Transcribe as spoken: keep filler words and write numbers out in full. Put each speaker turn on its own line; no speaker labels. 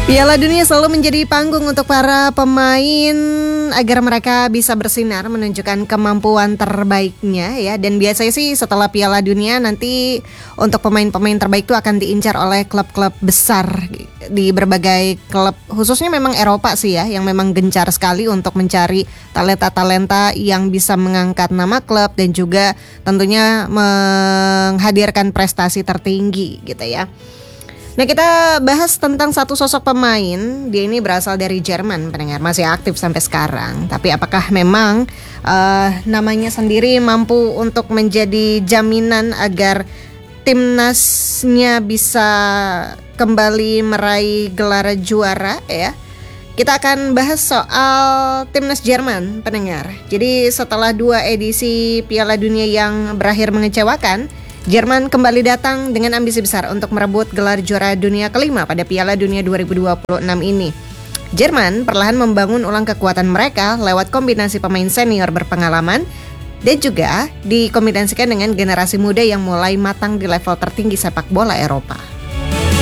Piala Dunia selalu menjadi panggung untuk para pemain agar mereka bisa bersinar menunjukkan kemampuan terbaiknya ya. Dan biasanya sih setelah Piala Dunia nanti untuk pemain-pemain terbaik itu akan diincar oleh klub-klub besar di berbagai klub, khususnya memang Eropa sih ya, yang memang gencar sekali untuk mencari talenta-talenta yang bisa mengangkat nama klub dan juga tentunya menghadirkan prestasi tertinggi gitu ya. Nah, kita bahas tentang satu sosok pemain. Dia ini berasal dari Jerman, pendengar, masih aktif sampai sekarang. Tapi apakah memang uh, namanya sendiri mampu untuk menjadi jaminan agar timnasnya bisa kembali meraih gelar juara ya? Kita akan bahas soal timnas Jerman, pendengar. Jadi setelah dua edisi Piala Dunia yang berakhir mengecewakan, Jerman kembali datang dengan ambisi besar untuk merebut gelar juara dunia kelima pada Piala Dunia dua ribu dua puluh enam ini. Jerman perlahan membangun ulang kekuatan mereka lewat kombinasi pemain senior berpengalaman dan juga dikombinasikan dengan generasi muda yang mulai matang di level tertinggi sepak bola Eropa.